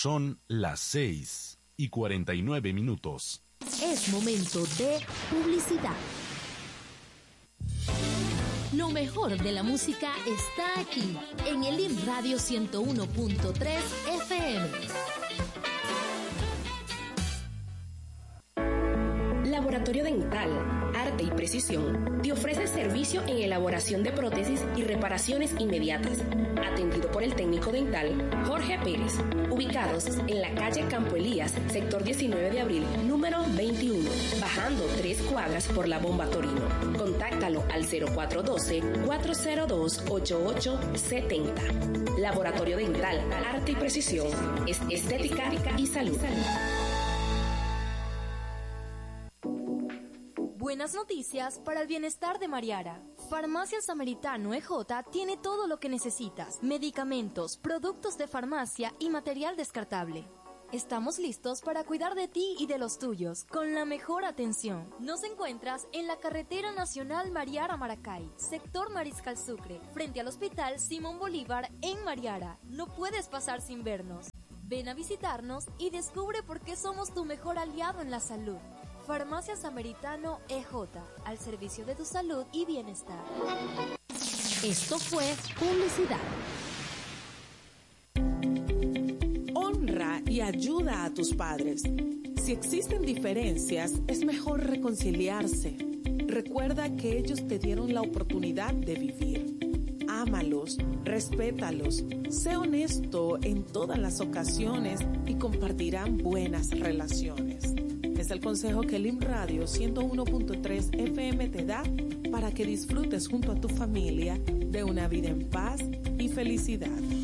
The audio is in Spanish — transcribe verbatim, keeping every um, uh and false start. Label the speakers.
Speaker 1: Son las seis y cuarenta y nueve minutos.
Speaker 2: Es momento de publicidad. Lo mejor de la música está aquí, en el Elim Radio ciento uno punto tres F M.
Speaker 3: Laboratorio Dental, Arte y Precisión te ofrece servicio en elaboración de prótesis y reparaciones inmediatas. Atendido por el técnico dental Jorge Pérez. Ubicados en la calle Campo Elías, sector diecinueve de abril, número veintiuno, bajando tres cuadras por la Bomba Torino. Contáctalo al cero cuatro uno dos, cuatro cero dos, ocho ocho siete cero. Laboratorio Dental, Arte y Precisión. Es estética y salud.
Speaker 4: Buenas noticias para el bienestar de Mariara. Farmacia El Samaritano E J tiene todo lo que necesitas: medicamentos, productos de farmacia y material descartable. Estamos listos para cuidar de ti y de los tuyos, con la mejor atención. Nos encuentras en la Carretera Nacional Mariara-Maracay, sector Mariscal Sucre, frente al Hospital Simón Bolívar en Mariara. No puedes pasar sin vernos. Ven a visitarnos y descubre por qué somos tu mejor aliado en la salud. Farmacia Samaritano E J, al servicio de tu salud y bienestar.
Speaker 2: Esto fue publicidad.
Speaker 5: Honra y ayuda a tus padres. Si existen diferencias, es mejor reconciliarse. Recuerda que ellos te dieron la oportunidad de vivir. Ámalos, respétalos, sé honesto en todas las ocasiones y compartirán buenas relaciones. Es el consejo que Elim Radio ciento uno punto tres F M te da para que disfrutes junto a tu familia de una vida en paz y felicidad.